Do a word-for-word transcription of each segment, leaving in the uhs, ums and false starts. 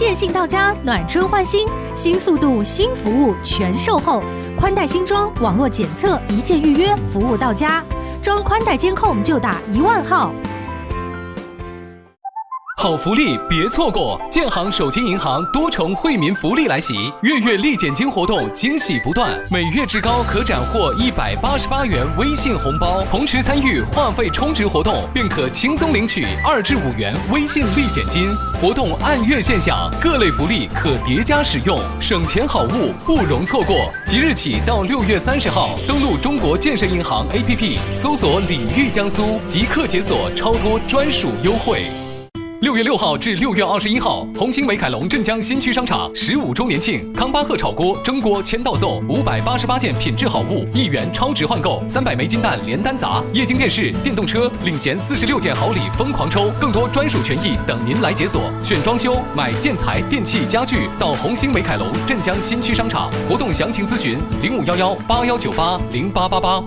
电信到家，暖春换新，新速度、新服务全售后，宽带新装，网络检测，一键预约，服务到家。装宽带监控就打一万号。 好福利别错过！建行手机银行多重惠民福利来袭，月月立减金活动惊喜不断，每月至高可斩获一百八十八元微信红包，同时参与话费充值活动，便可轻松领取二至五元微信立减金。活动按月现享，各类福利可叠加使用，省钱好物不容错过。即日起到六月三十号，登录中国建设银行 A P P， 搜索“礼遇江苏”，即刻解锁超多专属优惠。六月六号至六月二十一号，红星美凯龙镇江新区商场十五周年庆，康巴赫炒锅、蒸锅签到送五百八十八件品质好物，一元超值换购，三百枚金蛋连单砸，液晶电视、电动车领衔四十六件好礼疯狂抽，更多专属权益等您来解锁。选装修、买建材、电器、家具，到红星美凯龙镇江新区商场。活动详情咨询零五幺幺八幺九八零八八八。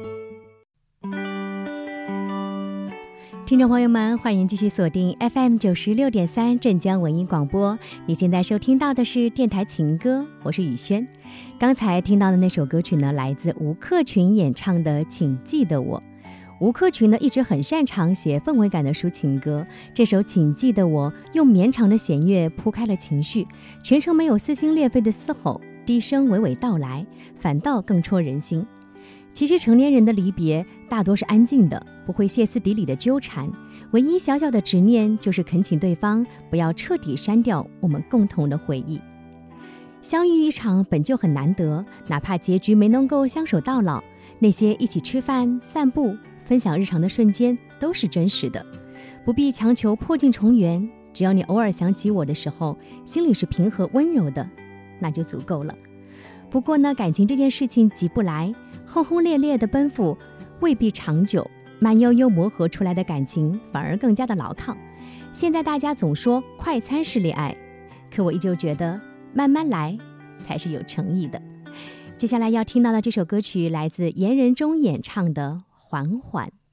听众朋友们，欢迎继续锁定 F M 九十六点三镇江文艺广播。你现在收听到的是电台情歌，我是雨轩。刚才听到的那首歌曲呢，来自吴克群演唱的《请记得我》。吴克群呢，一直很擅长写氛围感的抒情歌。这首《请记得我》用绵长的弦乐铺开了情绪，全程没有撕心裂肺的嘶吼，低声娓娓道来，反倒更戳人心。其实成年人的离别大多是安静的，不会歇斯底里的纠缠，唯一小小的执念就是恳请对方不要彻底删掉我们共同的回忆。相遇一场本就很难得，哪怕结局没能够相守到老，那些一起吃饭、散步、分享日常的瞬间都是真实的，不必强求破镜重圆，只要你偶尔想起我的时候，心里是平和温柔的，那就足够了。不过呢，感情这件事情急不来，轰轰烈烈的奔赴未必长久，慢悠悠磨合出来的感情反而更加的牢靠。现在大家总说快餐式恋爱，可我依旧觉得慢慢来才是有诚意的。接下来要听到的这首歌曲来自严仁中演唱的《缓缓》。